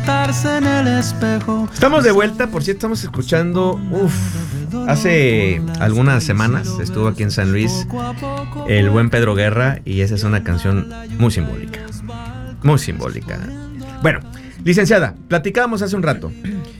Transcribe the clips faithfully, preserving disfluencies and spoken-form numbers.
retratarse en el espejo. Estamos de vuelta, por cierto, estamos escuchando, uff, hace algunas semanas estuvo aquí en San Luis el buen Pedro Guerra y esa es una canción muy simbólica, muy simbólica. Bueno, licenciada, platicábamos hace un rato.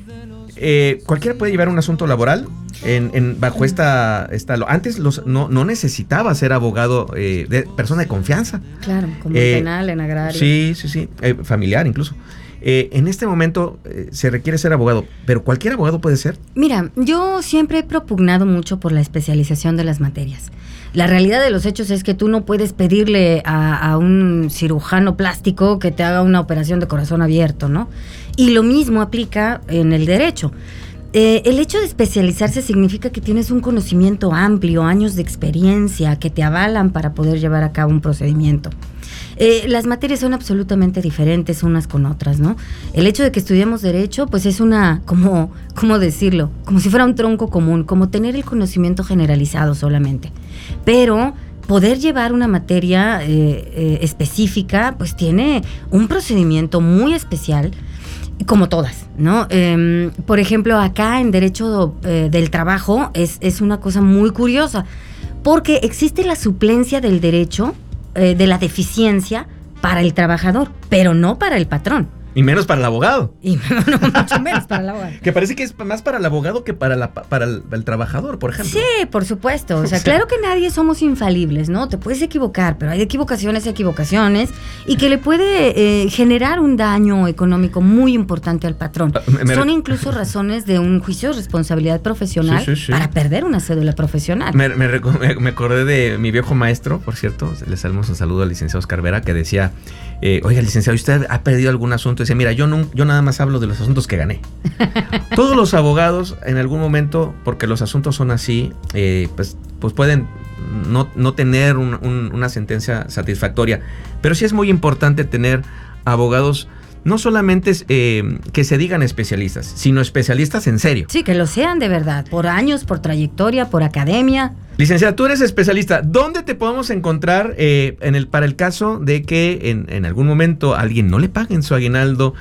Eh, ¿Cualquiera puede llevar un asunto laboral? En, en, bajo esta, esta antes los, no, no necesitaba ser abogado eh, de persona de confianza. Claro, como eh, en penal, en agrario. Sí, sí, sí, eh, familiar incluso. Eh, en este momento eh, se requiere ser abogado, pero ¿cualquier abogado puede ser? Mira, yo siempre he propugnado mucho por la especialización de las materias. La realidad de los hechos es que tú no puedes pedirle a, a un cirujano plástico que te haga una operación de corazón abierto, ¿no? Y lo mismo aplica en el derecho. Eh, el hecho de especializarse significa que tienes un conocimiento amplio, años de experiencia que te avalan para poder llevar a cabo un procedimiento. Eh, las materias son absolutamente diferentes unas con otras, ¿no? El hecho de que estudiemos derecho, pues es una, como, ¿cómo decirlo? Como si fuera un tronco común, como tener el conocimiento generalizado solamente. Pero poder llevar una materia eh, eh, específica, pues tiene un procedimiento muy especial, como todas, ¿no? Eh, por ejemplo, acá en Derecho eh, del Trabajo es, es una cosa muy curiosa, porque existe la suplencia del derecho, eh, de la deficiencia para el trabajador, pero no para el patrón. Y menos para el abogado. Y no, mucho menos para el abogado. Que parece que es más para el abogado que para, la, para el, el trabajador, por ejemplo. Sí, por supuesto. O sea, o sea, claro que nadie somos infalibles, ¿no? Te puedes equivocar, pero hay equivocaciones, equivocaciones, y que le puede eh, generar un daño económico muy importante al patrón. Me, Son incluso razones de un juicio de responsabilidad profesional sí, sí, sí. para perder una cédula profesional. Me, me, me acordé de mi viejo maestro, por cierto, les damos un saludo al licenciado Oscar Vera, que decía, eh, oiga, licenciado, ¿usted ha perdido algún asunto? Dice, mira, yo, no, yo nada más hablo de los asuntos que gané. Todos los abogados en algún momento, porque los asuntos son así, eh, pues, pues pueden no, no tener un, un, una sentencia satisfactoria. Pero sí es muy importante tener abogados no solamente eh, que se digan especialistas, sino especialistas en serio. Sí, que lo sean de verdad, por años, por trayectoria, por academia. Licenciada, tú eres especialista. ¿Dónde te podemos encontrar eh, en el, para el caso de que en, en algún momento alguien no le paguen su aguinaldo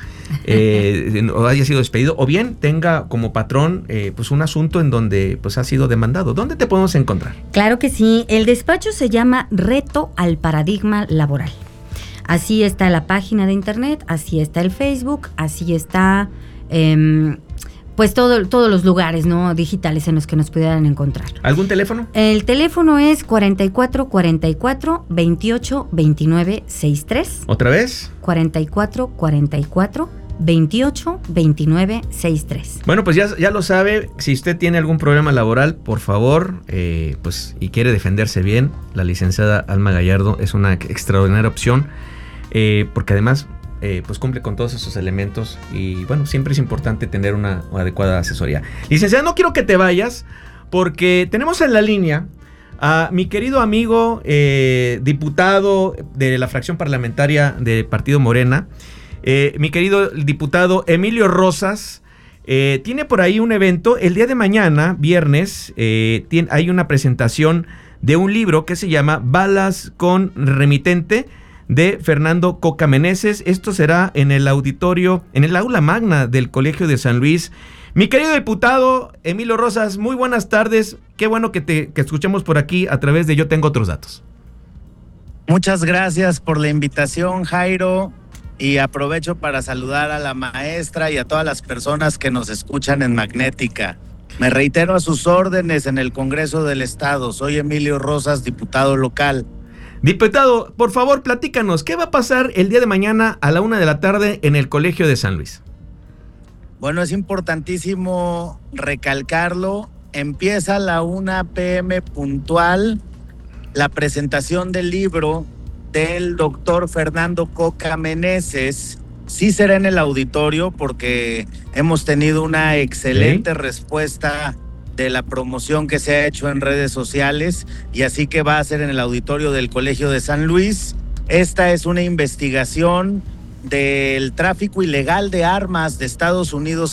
eh, o haya sido despedido, o bien tenga como patrón eh, pues un asunto en donde pues ha sido demandado? ¿Dónde te podemos encontrar? Claro que sí. El despacho se llama Reto al Paradigma Laboral. Así está la página de internet, así está el Facebook, así está eh, pues todo, todos los lugares, ¿no?, digitales en los que nos pudieran encontrar. ¿Algún teléfono? El teléfono es cuarenta y cuatro cuarenta y cuatro veintiocho veintinueve sesenta y tres. ¿Otra vez? cuarenta y cuatro cuarenta y cuatro veintiocho veintinueve sesenta y tres. Bueno, pues ya, ya lo sabe, si usted tiene algún problema laboral, por favor, eh, pues y quiere defenderse bien, la licenciada Alma Gallardo es una extraordinaria opción. Eh, porque además eh, pues cumple con todos esos elementos y bueno, siempre es importante tener una, una adecuada asesoría. Licenciada, no quiero que te vayas porque tenemos en la línea a mi querido amigo eh, diputado de la fracción parlamentaria del Partido Morena, eh, mi querido diputado Emilio Rosas. Eh, tiene por ahí un evento el día de mañana, viernes, eh, tiene, hay una presentación de un libro que se llama Balas con Remitente, de Fernando Coca Meneses. Esto será en el auditorio, en el aula magna del Colegio de San Luis. Mi querido diputado Emilio Rosas, muy buenas tardes. Qué bueno que te que escuchemos por aquí a través de Yo Tengo Otros Datos. Muchas gracias por la invitación, Jairo, y aprovecho para saludar a la maestra y a todas las personas que nos escuchan en Magnética. Me reitero a sus órdenes en el Congreso del Estado. Soy Emilio Rosas, diputado local. Diputado, por favor, platícanos, ¿qué va a pasar el día de mañana a la una de la tarde en el Colegio de San Luis? Bueno, es importantísimo recalcarlo. Empieza a la una pe eme puntual la presentación del libro del doctor Fernando Coca Meneses. Sí será en el auditorio porque hemos tenido una excelente ¿Sí? respuesta de la promoción que se ha hecho en redes sociales, y así que va a ser en el auditorio del Colegio de San Luis. Esta es una investigación del tráfico ilegal de armas de Estados Unidos